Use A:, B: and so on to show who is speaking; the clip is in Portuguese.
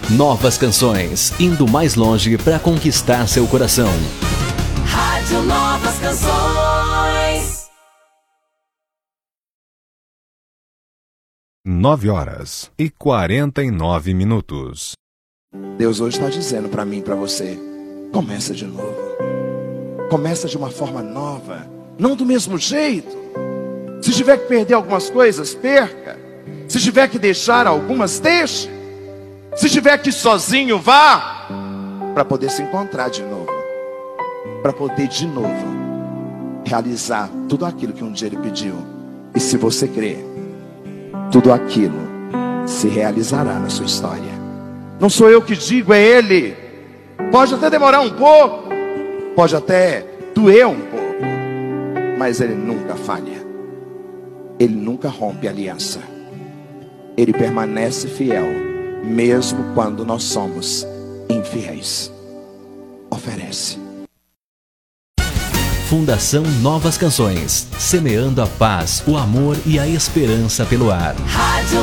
A: Novas canções, indo mais longe para conquistar seu coração.
B: Rádio Novas Canções.
C: 9h49.
D: Deus hoje está dizendo para mim e para você: começa de novo. Começa de uma forma nova, não do mesmo jeito. Se tiver que perder algumas coisas, perca. Se tiver que deixar algumas, deixe. Se tiver que ir sozinho, vá, para poder se encontrar de novo, para poder de novo realizar tudo aquilo que um dia ele pediu. E se você crer, tudo aquilo se realizará na sua história. Não sou eu que digo, é Ele. Pode até demorar um pouco, pode até doer um pouco, mas Ele nunca falha. Ele nunca rompe aliança. Ele permanece fiel, mesmo quando nós somos infiéis. Oferece.
A: Fundação Novas Canções, semeando a paz, o amor e a esperança pelo ar.
B: Rádio